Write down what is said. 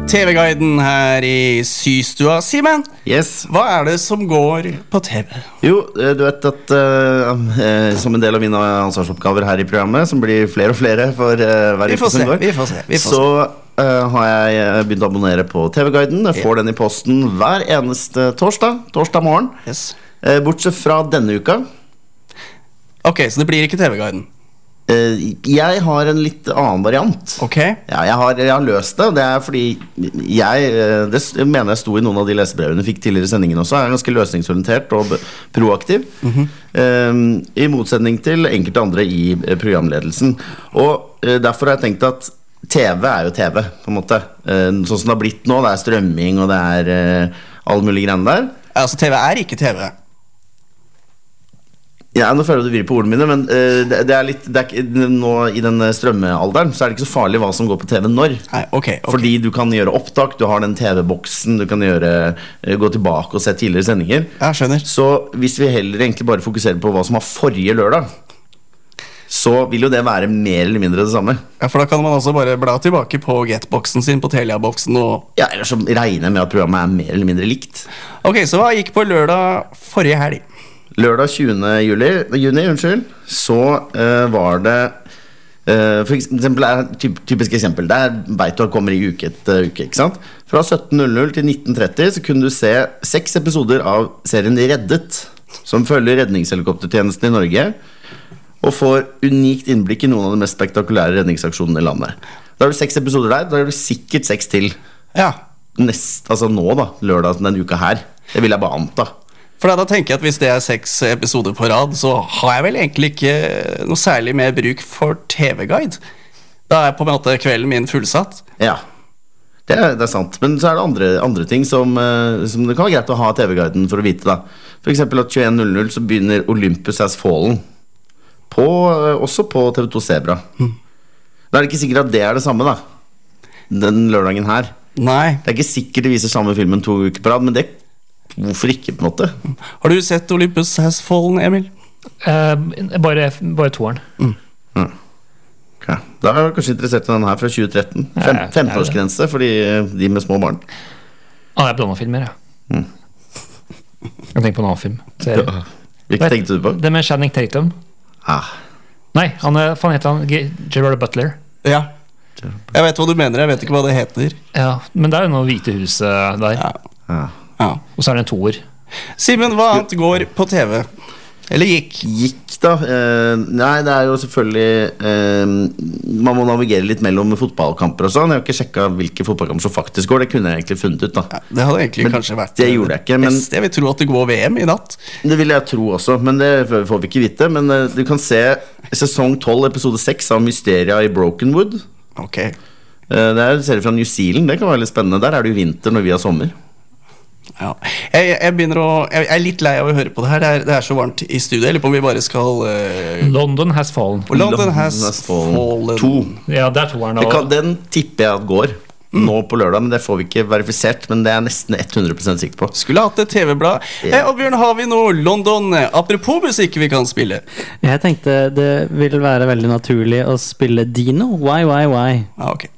TV-guiden her i Systua. Simen, Yes. hva det som går på TV? Jo, du vet at som en del av mine ansvarsoppgaver her i programmet, som blir flere og flere for hver uke som går, vi får se. så har jeg begynt å abonnere på TV-guiden. Jeg får den i posten hver eneste torsdag morgen. Yes. Bortsett fra denne uka. Ok, så det blir ikke TV-guiden. Jeg har en litt annen variant. Ok. Ja, jeg har løst det. Det fordi det mener jeg sto i noen av de lesebrevene vi fikk tidligere i sendingen også. Jeg er ganske løsningsorientert og proaktiv, i motsetning til enkelte andre i programledelsen. Og derfor har jeg tenkt at TV jo TV, på en måte. Sånn som det har blitt nå. Det strømming, og det alle mulige greiene der. Altså, TV ikke TV. Ja, nå føler jeg du virrer på ordene mine, men nå i den strømmealderen så det ikke så farlig hva som går på TV når. Nei, ok. Fordi du kan gjøre opptak, du har den TV-boksen, du kan gå tilbake og se tidligere sendinger. Jeg skjønner. Så hvis vi heller egentlig bare fokuserer på hva som var forrige lørdag, så vil jo det være mer eller mindre det samme. Ja, for da kan man altså bare bla tilbake på Get-boksen sin, på Telia-boksen og... Ja, ellers så regner jeg med at programmet mer eller mindre likt. Ok, så hva gikk på lørdag forrige helg? Lørdag 20. juni, så var det for eksempel typisk eksempel. Der vet du at kommer i uke etter uke, ikke sant? Fra 17.00 til 19.30 så kunne du se 6 episoder av serien Reddet, som følger redningshelikoptertjenesten i Norge, og får unikt innblikk i noen av de mest spektakulære redningsaksjonene i landet. Da har du 6 episoder der, da har du sikkert 6 til. Ja. Altså nå da, lørdag den uka her. Det vil jeg bare anta. For da tenker jeg at hvis det 6 episoder på rad, så har jeg vel egentlig ikke noe særlig mer bruk for TV-guide. Da på en måte kvelden min fullsatt. Ja, det sant. Men så det andre ting som det kan være greit å ha TV-guiden for å vite da. For eksempel at 21.00 så begynner Olympus Has Fallen. Også på TV2 Zebra. Da det ikke sikkert at det det samme da, den lørdagen her. Nei. Det ikke sikkert de viser samme filmen 2 uker på rad, men hvorfor ikke på en måte? Har du sett Olympus Has Fallen, Emil? Bare toeren. Okay. Da jeg kanskje interessert i denne her fra 2013. 15-årsgrense for de med små barn. Det blanda filmer, ja. Jeg tenker på en annen film. Hvilke tenkte du på? Det med Channing Tatum. Nei, faen heter han Gerard Butler. Ja, jeg vet hva du mener, jeg vet ikke hva det heter. Ja, men det jo noe Hvite huset der. Ja. Og så det en toer. Simen, hva annet går på TV? Eller gikk da. Nei, det jo selvfølgelig man må navigere litt mellom fotballkamper og sånn. Jeg har ikke sjekket hvilke fotballkamper som faktisk går. Det kunne jeg egentlig funnet ut da. Ja, det hadde egentlig kanskje vært det gjorde jeg ikke, men jeg vil tro at det går VM i natt. Det vil jeg tro også, men det får vi ikke vite. Men du kan se sesong 12, episode 6 av Mysteria i Brokenwood. Ok. Det en serie fra New Zealand. Det kan være litt spennende. Der det jo vinter når vi har sommer. Ja. Jeg litt lei av å høre på det her. Det så varmt i studiet. Eller på om vi bare skal London Has Fallen. London has fallen 2. Ja, det toeren. Den tipper jeg at går nå på lørdag, men det får vi ikke verifisert. Men det nesten 100% sikker på. Skulle hatt et TV-blad. Og Bjørn, har vi noe London apropos musikk vi kan spille? Jeg tenkte det vil være veldig naturlig å spille Dino. Why? Ok.